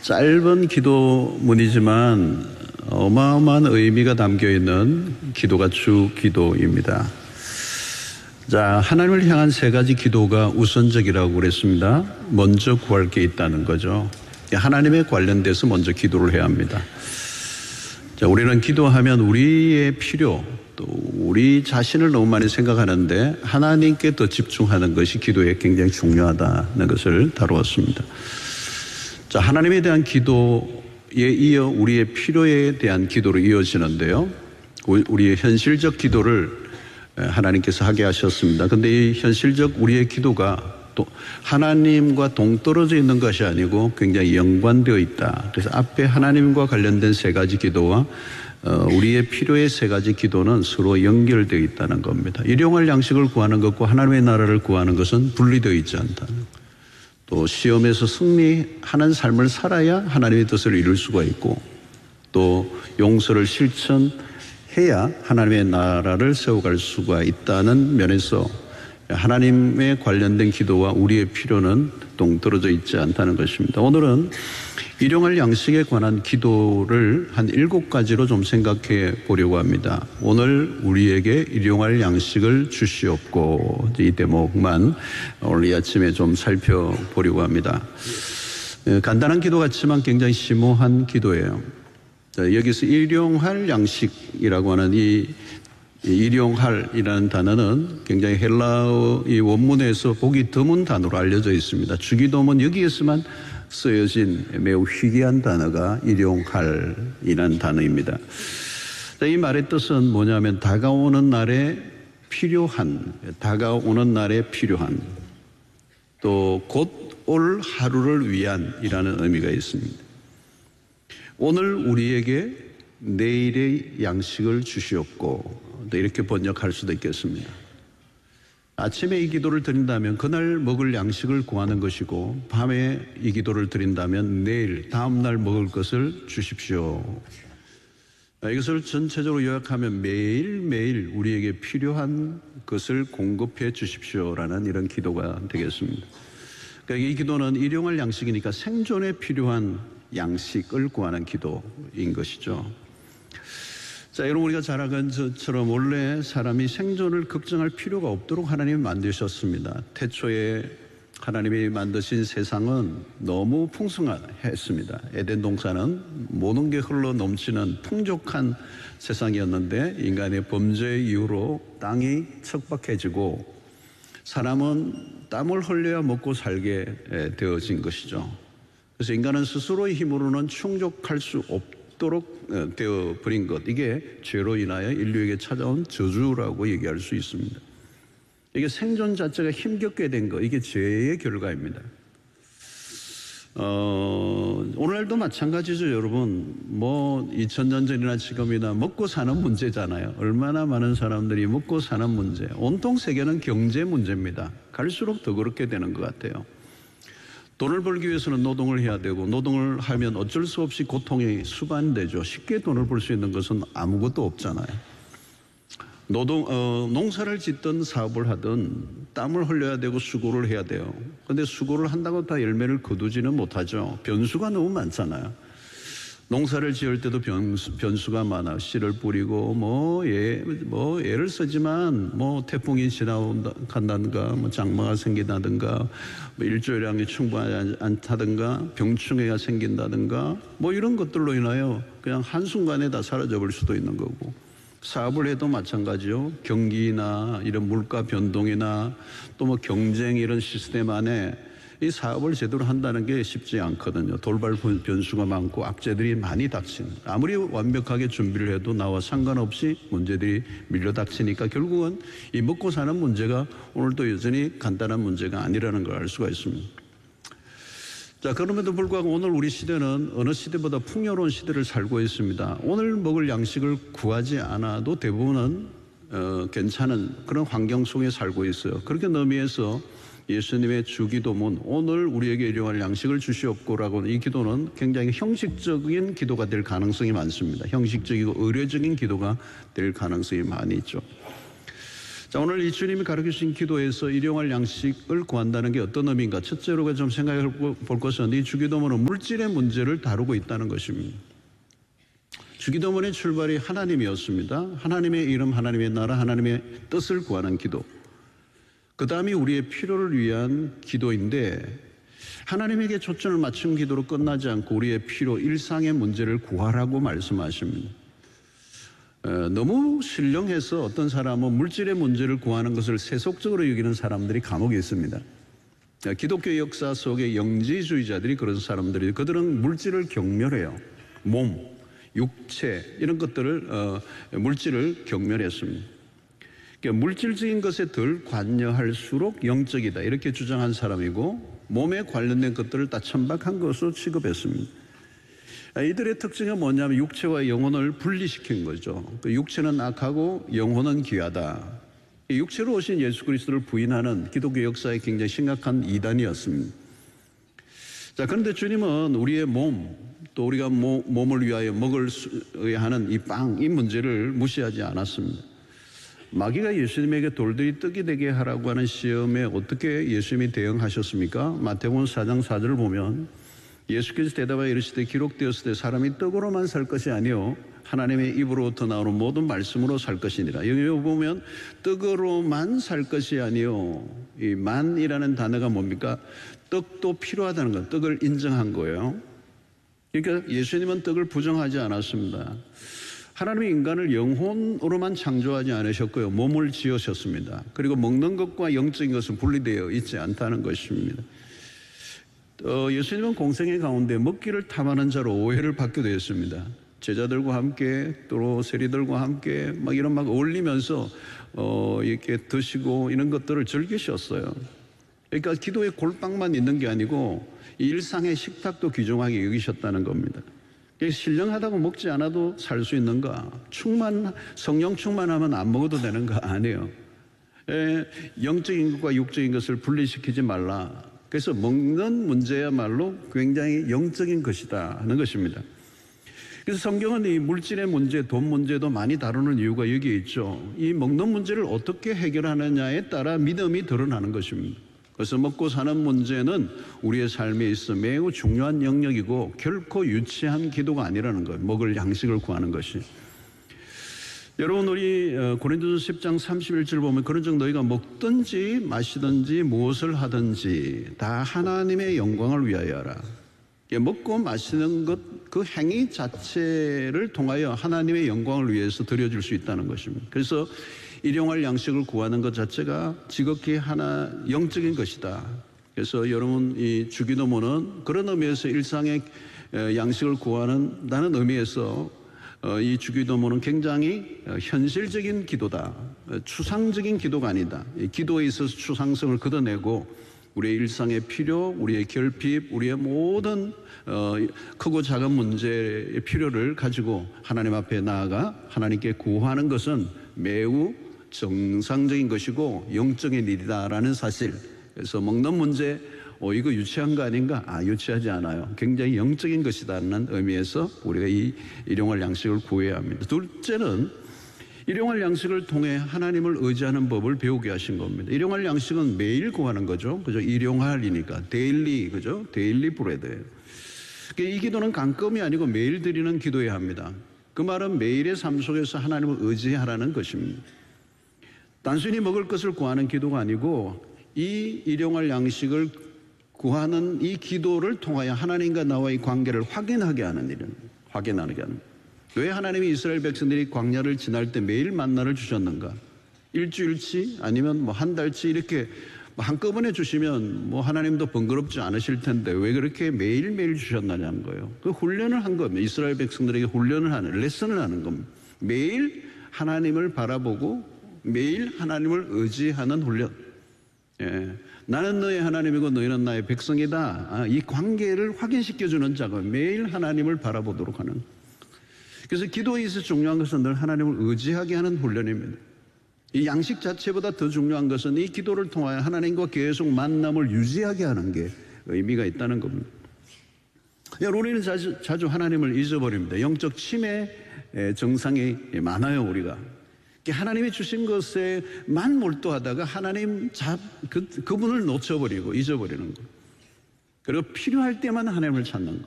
짧은 기도문이지만 어마어마한 의미가 담겨있는 기도가 주 기도입니다. 자, 하나님을 향한 세 가지 기도가 우선적이라고 그랬습니다. 먼저 구할 게 있다는 거죠. 하나님에 관련돼서 먼저 기도를 해야 합니다. 자, 우리는 기도하면 우리의 필요, 또 우리 자신을 너무 많이 생각하는데 하나님께 더 집중하는 것이 기도에 굉장히 중요하다는 것을 다루었습니다. 자, 하나님에 대한 기도에 이어 우리의 필요에 대한 기도로 이어지는데요. 우리의 현실적 기도를 하나님께서 하게 하셨습니다. 그런데 이 현실적 우리의 기도가 또 하나님과 동떨어져 있는 것이 아니고 굉장히 연관되어 있다. 그래서 앞에 하나님과 관련된 세 가지 기도와 우리의 필요의 세 가지 기도는 서로 연결되어 있다는 겁니다. 일용할 양식을 구하는 것과 하나님의 나라를 구하는 것은 분리되어 있지 않다는 것. 또 시험에서 승리하는 삶을 살아야 하나님의 뜻을 이룰 수가 있고, 또 용서를 실천해야 하나님의 나라를 세워갈 수가 있다는 면에서 하나님에 관련된 기도와 우리의 필요는 동떨어져 있지 않다는 것입니다. 오늘은 일용할 양식에 관한 기도를 한 7가지로 좀 생각해 보려고 합니다. 오늘 우리에게 일용할 양식을 주시옵고, 이 대목만 오늘 이 아침에 좀 살펴보려고 합니다. 간단한 기도 같지만 굉장히 심오한 기도예요. 자, 여기서 일용할 양식이라고 하는 이 일용할이라는 단어는 굉장히 헬라어 이 원문에서 보기 드문 단어로 알려져 있습니다. 주기도문 여기에서만 쓰여진 매우 희귀한 단어가 일용할이라는 단어입니다. 이 말의 뜻은 뭐냐면 다가오는 날에 필요한, 또 곧 올 하루를 위한 이라는 의미가 있습니다. 오늘 우리에게 내일의 양식을 주시옵고, 또 이렇게 번역할 수도 있겠습니다. 아침에 이 기도를 드린다면 그날 먹을 양식을 구하는 것이고, 밤에 이 기도를 드린다면 내일 다음날 먹을 것을 주십시오. 이것을 전체적으로 요약하면 매일매일 우리에게 필요한 것을 공급해 주십시오라는 이런 기도가 되겠습니다. 그러니까 이 기도는 일용할 양식이니까 생존에 필요한 양식을 구하는 기도인 것이죠. 자, 여러분, 우리가 잘 아는 것처럼 원래 사람이 생존을 걱정할 필요가 없도록 하나님이 만드셨습니다. 태초에 하나님이 만드신 세상은 너무 풍성했습니다. 에덴 동산은 모든 게 흘러 넘치는 풍족한 세상이었는데, 인간의 범죄 이후로 땅이 척박해지고 사람은 땀을 흘려야 먹고 살게 되어진 것이죠. 그래서 인간은 스스로의 힘으로는 충족할 수 없도록 되어버린 것, 이게 죄로 인하여 인류에게 찾아온 저주라고 얘기할 수 있습니다. 이게 생존 자체가 힘겹게 된 것, 이게 죄의 결과입니다. 오늘날도 마찬가지죠, 여러분. 2000년 전이나 지금이나 먹고 사는 문제잖아요. 얼마나 많은 사람들이 먹고 사는 문제, 온통 세계는 경제 문제입니다. 갈수록 더 그렇게 되는 것 같아요. 돈을 벌기 위해서는 노동을 해야 되고, 노동을 하면 어쩔 수 없이 고통이 수반되죠. 쉽게 돈을 벌 수 있는 것은 아무것도 없잖아요. 농사를 짓든 사업을 하든 땀을 흘려야 되고 수고를 해야 돼요. 그런데 수고를 한다고 다 열매를 거두지는 못하죠. 변수가 너무 많잖아요. 농사를 지을 때도 변수가 많아. 씨를 뿌리고 예를 쓰지만 태풍이 지나간다든가, 장마가 생긴다든가, 일조량이 충분하지 않다든가, 병충해가 생긴다든가, 이런 것들로 인하여 그냥 한순간에 다 사라져버릴 수도 있는 거고, 사업을 해도 마찬가지요. 경기나 이런 물가 변동이나 또 경쟁 이런 시스템 안에 이 사업을 제대로 한다는 게 쉽지 않거든요. 돌발 변수가 많고 악재들이 많이 닥치는, 아무리 완벽하게 준비를 해도 나와 상관없이 문제들이 밀려 닥치니까 결국은 이 먹고 사는 문제가 오늘도 여전히 간단한 문제가 아니라는 걸 알 수가 있습니다. 자, 그럼에도 불구하고 오늘 우리 시대는 어느 시대보다 풍요로운 시대를 살고 있습니다. 오늘 먹을 양식을 구하지 않아도 대부분은 괜찮은 그런 환경 속에 살고 있어요. 그렇게 의미해서 예수님의 주기도문, 오늘 우리에게 일용할 양식을 주시옵고라고, 이 기도는 굉장히 형식적인 기도가 될 가능성이 많습니다. 형식적이고 의례적인 기도가 될 가능성이 많이 있죠. 자, 오늘 이 주님이 가르치신 기도에서 일용할 양식을 구한다는 게 어떤 의미인가? 첫째로 좀 생각해 볼 것은 이 주기도문은 물질의 문제를 다루고 있다는 것입니다. 주기도문의 출발이 하나님이었습니다. 하나님의 이름, 하나님의 나라, 하나님의 뜻을 구하는 기도. 그 다음이 우리의 필요를 위한 기도인데 하나님에게 초점을 맞춘 기도로 끝나지 않고 우리의 필요, 일상의 문제를 구하라고 말씀하십니다. 너무 신령해서 어떤 사람은 물질의 문제를 구하는 것을 세속적으로 여기는 사람들이 감옥에 있습니다. 기독교 역사 속의 영지주의자들이 그런 사람들이 그들은 물질을 경멸해요. 몸, 육체 이런 것들을 물질을 경멸했습니다. 그러니까 물질적인 것에 덜 관여할수록 영적이다 이렇게 주장한 사람이고 몸에 관련된 것들을 다 천박한 것으로 취급했습니다. 이들의 특징은 뭐냐면 육체와 영혼을 분리시킨 거죠. 육체는 악하고 영혼은 귀하다. 육체로 오신 예수 그리스도를 부인하는 기독교 역사의 굉장히 심각한 이단이었습니다. 자, 그런데 주님은 우리의 몸, 또 우리가 몸을 위하여 먹어야 하는 이 빵, 이 문제를 무시하지 않았습니다. 마귀가 예수님에게 돌들이 떡이 되게 하라고 하는 시험에 어떻게 예수님이 대응하셨습니까? 마태복음 4장 4절을 보면 예수께서 대답하여 이르시되 기록되었을 때 사람이 떡으로만 살 것이 아니요 하나님의 입으로부터 나오는 모든 말씀으로 살 것이니라. 여기 보면 떡으로만 살 것이 아니요, 이 만이라는 단어가 뭡니까? 떡도 필요하다는 것, 떡을 인정한 거예요. 그러니까 예수님은 떡을 부정하지 않았습니다. 하나님이 인간을 영혼으로만 창조하지 않으셨고요, 몸을 지으셨습니다. 그리고 먹는 것과 영적인 것은 분리되어 있지 않다는 것입니다. 예수님은 공생의 가운데 먹기를 탐하는 자로 오해를 받게 되었습니다. 제자들과 함께 또 세리들과 함께 막 이런 막 어울리면서 이렇게 드시고 이런 것들을 즐기셨어요. 그러니까 기도에 골방만 있는 게 아니고 일상의 식탁도 귀중하게 여기셨다는 겁니다. 신령하다고 먹지 않아도 살 수 있는가? 성령 충만하면 안 먹어도 되는가? 아니에요. 영적인 것과 육적인 것을 분리시키지 말라. 그래서 먹는 문제야말로 굉장히 영적인 것이다 하는 것입니다. 그래서 성경은 이 물질의 문제, 돈 문제도 많이 다루는 이유가 여기에 있죠. 이 먹는 문제를 어떻게 해결하느냐에 따라 믿음이 드러나는 것입니다. 그래서 먹고 사는 문제는 우리의 삶에 있어 매우 중요한 영역이고 결코 유치한 기도가 아니라는 거예요. 먹을 양식을 구하는 것이. 여러분, 우리 고린도서 10장 31절 보면 그런즉 너희가 먹든지 마시든지 무엇을 하든지 다 하나님의 영광을 위하여 하라. 먹고 마시는 것, 그 행위 자체를 통하여 하나님의 영광을 위해서 드려줄 수 있다는 것입니다. 그래서 일용할 양식을 구하는 것 자체가 지극히 영적인 것이다. 그래서 여러분, 이 주기도문은 그런 의미에서 일상의 양식을 구하는다는 의미에서 이 주기도문은 굉장히 현실적인 기도다. 추상적인 기도가 아니다. 기도에 있어서 추상성을 걷어내고 우리의 일상의 필요, 우리의 결핍, 우리의 모든 크고 작은 문제의 필요를 가지고 하나님 앞에 나아가 하나님께 구하는 것은 매우 정상적인 것이고 영적인 일이다라는 사실. 그래서 먹는 문제, 이거 유치한 거 아닌가? 유치하지 않아요. 굉장히 영적인 것이다라는 의미에서 우리가 이 일용할 양식을 구해야 합니다. 둘째는 일용할 양식을 통해 하나님을 의지하는 법을 배우게 하신 겁니다. 일용할 양식은 매일 구하는 거죠. 그죠? 일용할이니까. 데일리, 그죠? 데일리 브레드예요. 이 기도는 간껌이 아니고 매일 드리는 기도여야 합니다. 그 말은 매일의 삶 속에서 하나님을 의지하라는 것입니다. 단순히 먹을 것을 구하는 기도가 아니고 이 일용할 양식을 구하는 이 기도를 통하여 하나님과 나와의 관계를 확인하게 하는 일은 확인하게 하는. 왜 하나님이 이스라엘 백성들이 광야를 지날 때 매일 만나를 주셨는가? 일주일치 아니면 한 달치 이렇게 한꺼번에 주시면 하나님도 번거롭지 않으실 텐데 왜 그렇게 매일매일 주셨느냐는 거예요. 그 훈련을 한 겁니다. 이스라엘 백성들에게 훈련을 하는, 레슨을 하는 겁니다. 매일 하나님을 바라보고 매일 하나님을 의지하는 훈련. 예. 나는 너의 하나님이고 너희는 나의 백성이다. 이 관계를 확인시켜주는 작업. 매일 하나님을 바라보도록 하는. 그래서 기도에 있어서 중요한 것은 늘 하나님을 의지하게 하는 훈련입니다. 이 양식 자체보다 더 중요한 것은 이 기도를 통하여 하나님과 계속 만남을 유지하게 하는 게 의미가 있다는 겁니다. 우리는 자주 하나님을 잊어버립니다. 영적 치매 증상이 많아요, 우리가. 하나님이 주신 것에만 몰두하다가 하나님 그분을 놓쳐버리고 잊어버리는 것. 그리고 필요할 때만 하나님을 찾는 것.